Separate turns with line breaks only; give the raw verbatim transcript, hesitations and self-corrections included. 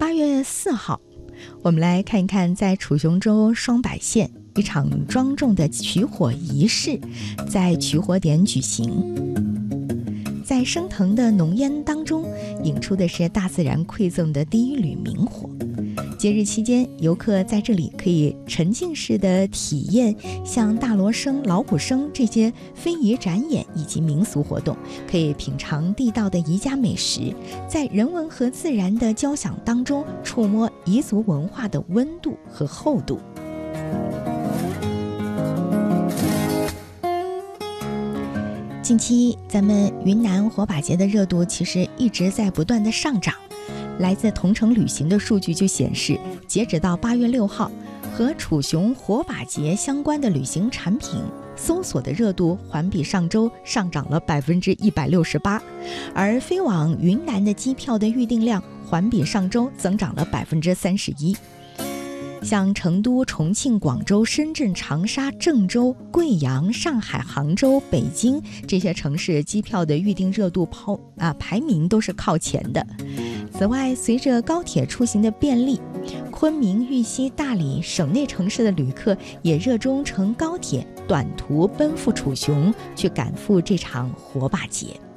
八月四号，我们来看一看在楚雄州双柏县一场庄重的取火仪式在取火点举行。在升腾的浓烟当中，引出的是大自然馈赠的第一缕明火。节日期间，游客在这里可以沉浸式的体验像大锣声、老虎声这些非遗展演以及民俗活动，可以品尝地道的宜家美食，在人文和自然的交响当中触摸彝族文化的温度和厚度。近期咱们云南火把节的热度其实一直在不断的上涨。来自同程旅行的数据就显示，截止到八月六号，和楚雄火把节相关的旅行产品搜索的热度环比上周上涨了百分之一百六十八，而飞往云南的机票的预订量环比上周增长了百分之三十一。像成都、重庆、广州、深圳、长沙、郑州、贵阳、上海、杭州、北京这些城市机票的预订热度抛啊排名都是靠前的。此外，随着高铁出行的便利，昆明、玉溪、大理省内城市的旅客也热衷乘高铁短途奔赴楚雄，去赶赴这场火把节。